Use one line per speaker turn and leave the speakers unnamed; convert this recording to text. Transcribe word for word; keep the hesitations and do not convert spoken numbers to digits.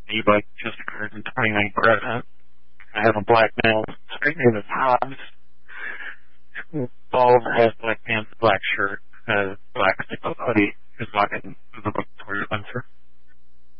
e-bike just occurred in twenty-nine present. I have a black male. Street name is Hobbs. Bald, has black pants, black shirt, has black stick hoodie. Is walking the book towards Spencer.